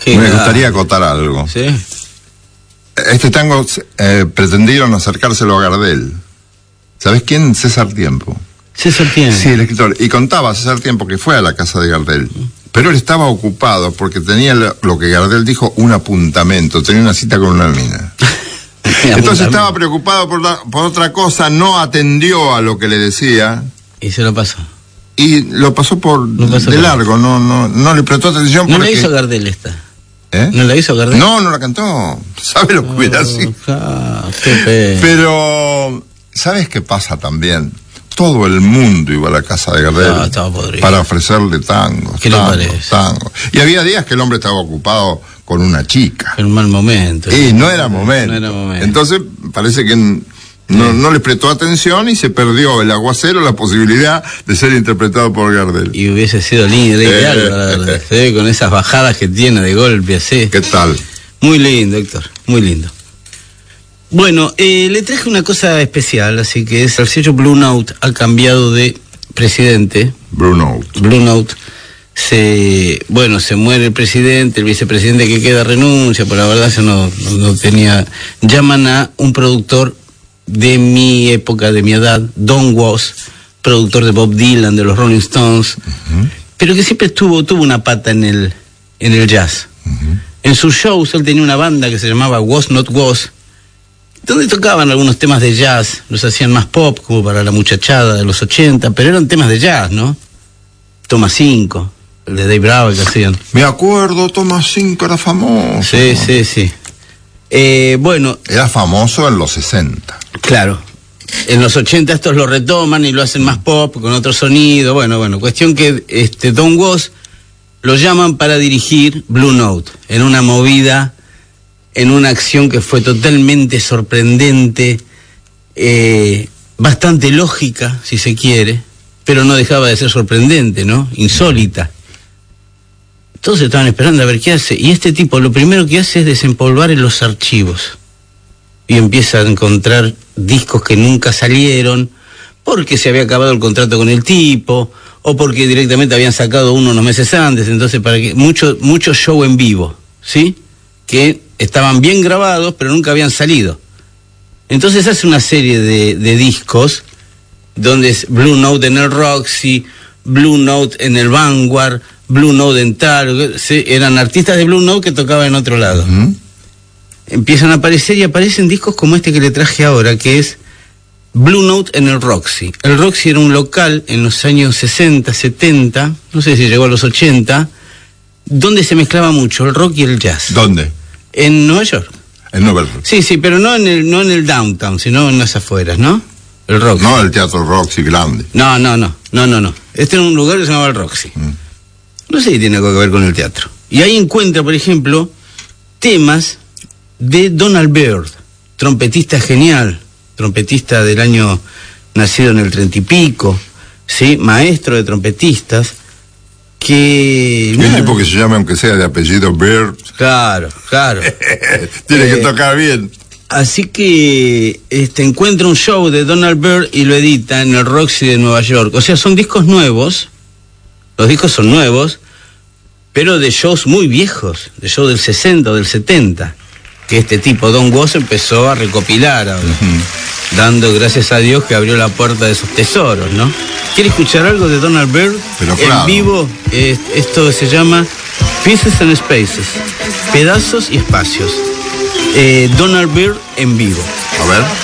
Me gustaría acotar algo. ¿Sí? Este tango pretendieron acercárselo a Gardel. ¿Sabés quién? César Tiempo. César Tiempo. Sí, el escritor. Y contaba César Tiempo que fue a la casa de Gardel. Pero él estaba ocupado porque tenía lo que Gardel dijo, un apuntamento. Tenía una cita con una mina. Entonces estaba preocupado por otra cosa, no atendió a lo que le decía. Y se lo pasó. Y lo pasó de largo, no le prestó atención. ¿No la hizo Gardel esta? ¿No la hizo Gardel? No la cantó. ¿Sabe lo que hubiera sido? Pero, ¿sabes qué pasa también? Todo el mundo iba a la casa de Gardel para ofrecerle tangos. ¿Qué le parece? Tangos. Y había días que el hombre estaba ocupado con una chica. En un mal momento. Y no era momento. Entonces, parece que no le prestó atención y se perdió el aguacero, la posibilidad de ser interpretado por Gardel. Y hubiese sido lindo, ideal, la verdad. Se ve con esas bajadas que tiene de golpe, así. ¿Qué tal? Muy lindo, Héctor, muy lindo. Bueno, le traje una cosa especial, así que es el sello Blue Note ha cambiado de presidente. Blue Note. Blue Note. Se muere el presidente, el vicepresidente que queda renuncia, pero la verdad yo no tenía. Llaman a un productor de mi época, de mi edad, Don Was, productor de Bob Dylan, de los Rolling Stones, pero que siempre tuvo una pata en el jazz. En sus shows él tenía una banda que se llamaba Was Not Was, donde tocaban algunos temas de jazz, los hacían más pop, como para la muchachada de los 80, pero eran temas de jazz, ¿no? Toma 5, el de Dave Bravo que hacían. Me acuerdo, Toma 5 era famoso. Sí. Era famoso en los 60. Claro. En los 80 estos lo retoman y lo hacen más pop, con otro sonido. Bueno, cuestión que Don Was lo llaman para dirigir Blue Note, en una movida, en una acción que fue totalmente sorprendente, bastante lógica, si se quiere, pero no dejaba de ser sorprendente, ¿no? Insólita. Todos estaban esperando a ver qué hace, y este tipo lo primero que hace es desempolvar en los archivos. Y empieza a encontrar discos que nunca salieron, porque se había acabado el contrato con el tipo, o porque directamente habían sacado unos meses antes, entonces para que mucho show en vivo, ¿sí? Que estaban bien grabados, pero nunca habían salido. Entonces hace una serie de discos, donde es Blue Note en el Roxy, Blue Note en el Vanguard, Blue Note en tal, eran artistas de Blue Note que tocaban en otro lado. Empiezan a aparecer y aparecen discos como este que le traje ahora, que es Blue Note en el Roxy. El Roxy era un local en los años 60, 70, no sé si llegó a los 80, donde se mezclaba mucho el rock y el jazz. ¿Dónde? En Nueva York. En Nueva York. Sí, pero no en el downtown, sino en las afueras, ¿no? El Roxy. No el Teatro Roxy grande. No. Este era un lugar que se llamaba el Roxy. No sé si tiene algo que ver con el teatro. Y ahí encuentra, por ejemplo, temas de Donald Byrd, trompetista genial, trompetista del año, nacido en el 30 y pico, ¿sí? Maestro de trompetistas, que... Un tipo que se llama, aunque sea de apellido Byrd. Claro. Tiene que tocar bien. Así que encuentra un show de Donald Byrd y lo edita en el Roxy de Nueva York. O sea, son discos nuevos, los discos son nuevos, pero de shows muy viejos, de shows del 60 o del 70, que este tipo, Don Was, empezó a recopilar ahora, dando gracias a Dios que abrió la puerta de esos tesoros, ¿no? ¿Quiere escuchar algo de Donald Byrd? Pero claro. En vivo, esto se llama Pieces and Spaces, pedazos y espacios. Donald Byrd en vivo. A ver.